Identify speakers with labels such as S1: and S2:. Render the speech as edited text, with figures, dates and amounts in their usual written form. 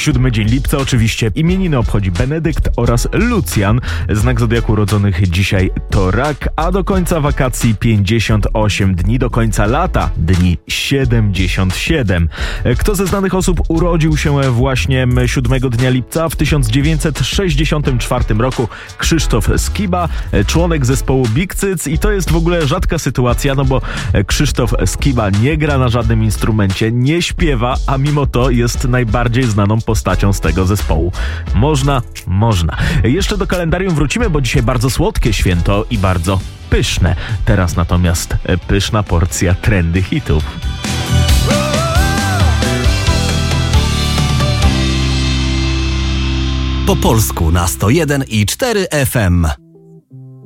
S1: 7 dzień lipca oczywiście. Imieniny obchodzi Benedykt oraz Lucjan. Znak zodiaku urodzonych dzisiaj to Rak, a do końca wakacji 58 dni, do końca lata dni 77. Kto ze znanych osób urodził się właśnie 7 dnia lipca? W 1964 roku Krzysztof Skiba, członek zespołu Big Cyc, i to jest w ogóle rzadka sytuacja, no bo Krzysztof Skiba nie gra na żadnym instrumencie, nie śpiewa, a mimo to jest najbardziej znaną postacią z tego zespołu. Można. Jeszcze do kalendarium wrócimy, bo dzisiaj bardzo słodkie święto i bardzo pyszne. Teraz natomiast pyszna porcja trendy hitów.
S2: Po polsku na 101,4 FM.